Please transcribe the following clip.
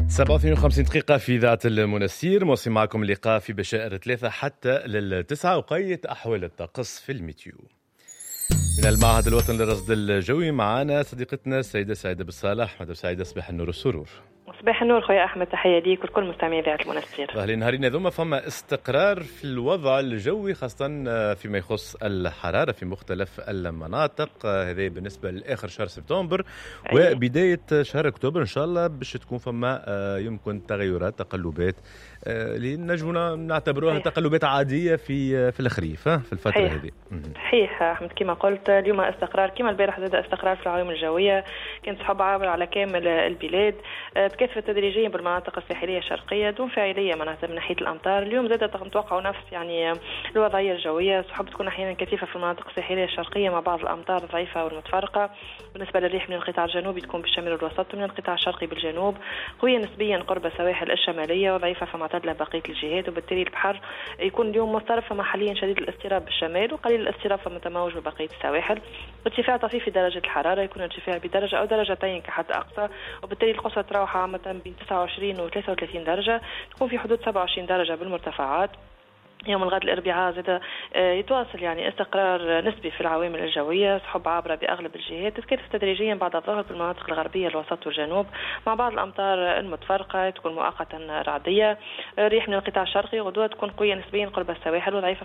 57 دقيقة في إذاعة المنستير، موصل معكم اللقاء في بشائر 3 حتى لل9 وقية أحوال الطقس في الميتيو. من المعهد الوطني للرصد الجوي معنا صديقتنا السيدة سعيدة بالصالح. مدام سعيدة، صباح النور والسرور. صباح النور خويا أحمد، تحية ليك ولكل مستمعي إذاعة المنستير. أهلا نهارين ذوما. فما استقرار في الوضع الجوي خاصة فيما يخص الحرارة في مختلف المناطق، هذا بالنسبة لآخر شهر سبتمبر وبداية شهر أكتوبر إن شاء الله باش تكون فما يمكن تغيرات تقلبات اللي نجمنا نعتبروها تقلبات عادية في الخريف في الفترة هذه. صحيح أحمد، كما قلت اليوم استقرار كما البارح زاد استقرار في العوامل الجوية، كانت سحب عابر على كامل البلاد، تكثفت تدريجيا بالمناطق الساحلية الشرقية دون فاعلية معناتها من ناحية الأمطار. اليوم زاد نتوقع نفس يعني الوضعية الجوية، سحب تكون أحيانا كثيفة في المناطق الساحلية الشرقية مع بعض الأمطار الضعيفة والمتفرقة. بالنسبة للريح من القطاع الجنوبي تكون بالشمال والوسط ومن القطاع الشرقي بالجنوب، قوية نسبيا قرب السواحل الشمالية وضعيفة فمعتدلة بقية الجهات، وبالتالي البحر يكون اليوم مضطرب فمحليا شديد الاضطراب بالشمال وقليل الاضطراب فمتموج ببقية السواحل. ارتفاع طفيف في درجة الحرارة، يكون ارتفاع بدرجة أو درجتين كحد أقصى، وبالتالي القصوى تراوح عامة بين 29 و 33 درجة، تكون في حدود 27 درجة بالمرتفعات. يوم الغد الأربعاء زاد يتواصل يعني استقرار نسبي في العوامل الجوية، سحب عابرة بأغلب الجهات، تتكثف تدريجيا بعد الظهر بالمناطق الغربية الوسط والجنوب مع بعض الأمطار المتفرقة، تكون مؤقتا رعدية. ريح من القطاع الشرقي غدوة تكون قوية نسبيا قرب السواحل وضعيفة